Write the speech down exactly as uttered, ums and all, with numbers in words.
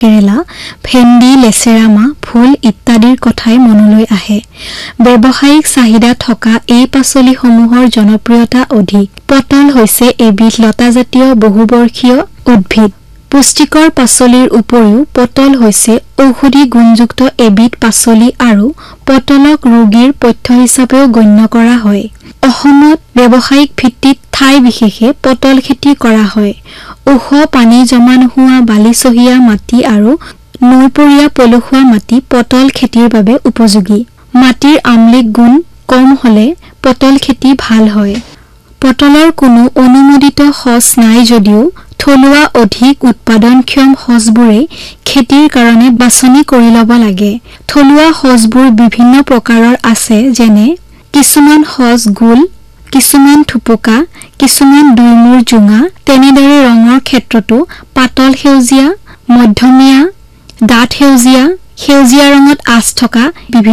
কেৰেলা, ভেন্দি, লেচেৰামা, ফুল ইত্যাদিৰ কথাই মনলৈ আহে। ব্যৱসায়িক চাহিদা থকা এই পাচলিসমূহৰ জনপ্ৰিয়তা অধিক। পটল হৈছে এবিধ লতাজাতীয় বহুবৰ্ষীয় উদ্ভিদ। পুষ্টিকৰ পাচলিৰ উপৰিও পটল হৈছে ঔষধি গুণযুক্ত এবিধ পাচলি আৰু পটলক ৰোগীৰ পথ্য হিচাপেও গণ্য কৰা হয়। অসমত ব্যৱসায়িক ভিত্তিত ঠাই বিশেষে পটল খেতি কৰা হয়। ওখ পানী জমা নোহোৱা বালিচহীয়া মাটি আৰু নৈপৰীয়া পলসুৱা মাটি পটল খেতিৰ বাবে উপযোগী। মাটিৰ আম্লিক গুণ কম হলে পটল খেতি ভাল হয়। পটলৰ কোনো অনুমোদিত সঁচ নাই যদিও থলুৱা অধিক উৎপাদনক্ষম সঁচবোৰেই খেতিৰ কাৰণে বাছনি কৰি ল'ব লাগে। থলুৱা সঁচবোৰ বিভিন্ন প্ৰকাৰৰ আছে, যেনে কিছুমান সঁচ গোল, কিছুমান থুপুকা, কিছুমান দুইমূৰ জোঙা। তেনেদৰে ৰঙৰ ক্ষেত্ৰতো পাতল সেউজীয়া, মধ্যমীয়া, ডাঠ সেউজীয়া, সেউজীয়া ৰঙত আঁচ থকা বিভিন্ন